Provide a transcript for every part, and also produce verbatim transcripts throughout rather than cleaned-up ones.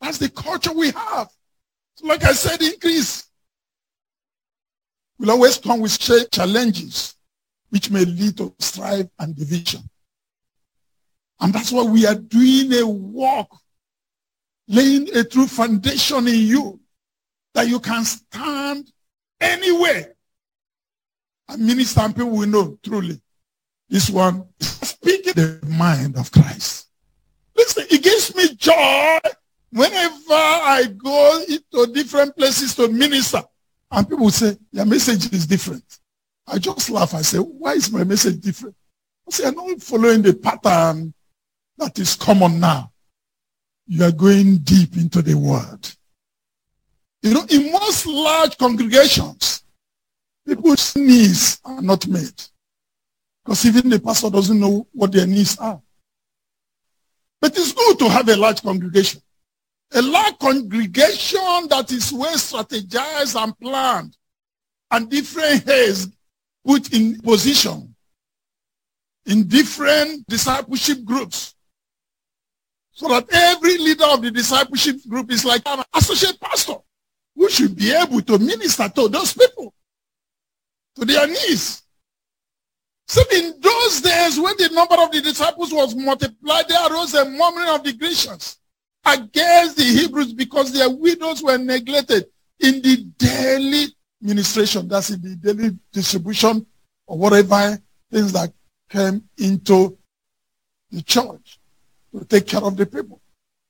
That's the culture we have. So like I said, increase will always come with challenges which may lead to strife and division. And that's why we are doing a work, laying a true foundation in you that you can stand anywhere and minister, and people will know truly this one is speaking the mind of Christ. Listen, it gives me joy whenever I go into different places to minister and people say, your message is different. I just laugh. I say, why is my message different? I say, I'm not following the pattern that is common now. You are going deep into the word. You know, in most large congregations, people's needs are not made. Because even the pastor doesn't know what their needs are. But it's good to have a large congregation. A large congregation that is well strategized and planned, and different heads put in position in different discipleship groups, so that every leader of the discipleship group is like an associate pastor who should be able to minister to those people, to their needs. So in those days, when the number of the disciples was multiplied, there arose a murmuring of the Grecians against the Hebrews because their widows were neglected in the daily ministration. That's in the daily distribution or whatever things that came into the church to take care of the people.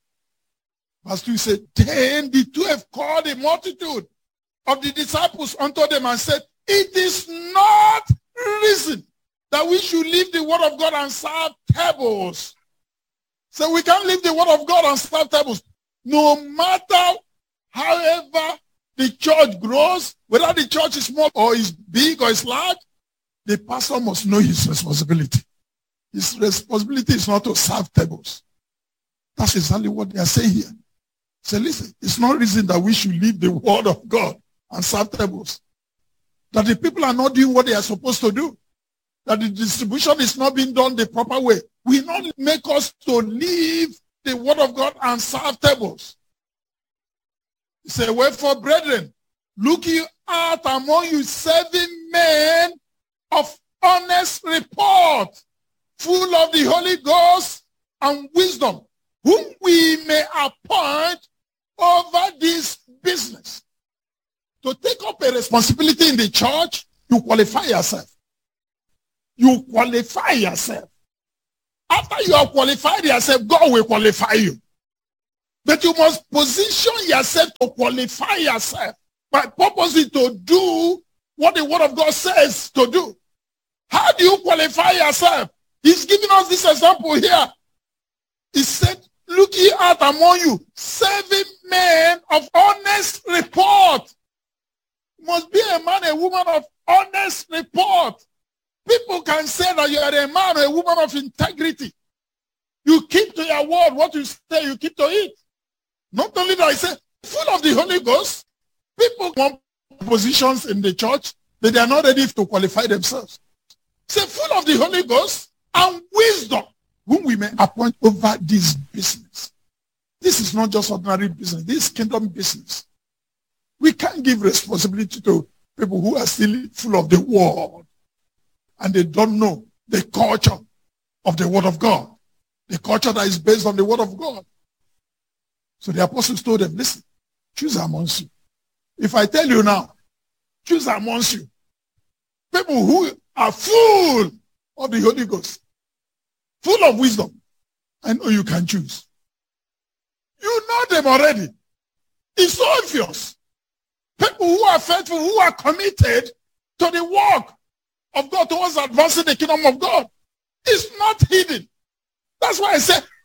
Verse two said, then the twelve called the multitude of the disciples unto them and said, it is not reason that we should leave the word of God and serve tables. So we can't leave the word of God and serve tables. No matter however the church grows, whether the church is small or is big or is large, the pastor must know his responsibility. His responsibility is not to serve tables. That's exactly what they are saying here. So listen, it's not reason that we should leave the word of God and serve tables. That the people are not doing what they are supposed to do. That the distribution is not being done the proper way. We not make us to leave the word of God and serve tables. He said, wherefore, brethren, look you out among you seven men of honest report, full of the Holy Ghost and wisdom, whom we may appoint over this business. To take up a responsibility in the church, you qualify yourself. You qualify yourself. After you have qualified yourself, God will qualify you. But you must position yourself to qualify yourself by purposely to do what the word of God says to do. How do you qualify yourself? He's giving us this example here. He said, look ye out among you, seven men of honest report. You must be a man, a woman of honest report. People can say that you are a man or a woman of integrity. You keep to your word. What you say, you keep to it. Not only that, I say, full of the Holy Ghost. People want positions in the church, but they are not ready to qualify themselves. Say, full of the Holy Ghost and wisdom, whom we may appoint over this business. This is not just ordinary business. This is kingdom business. We can't give responsibility to people who are still full of the word and they don't know the culture of the word of God, the culture that is based on the word of God. So the apostles told them, listen, choose amongst you. If I tell you now, choose amongst you people who are full of the Holy Ghost, full of wisdom, I know you can choose. You know them already. It's so obvious. People who are faithful, who are committed to the work of God towards advancing the kingdom of God. It's not hidden. That's why I say,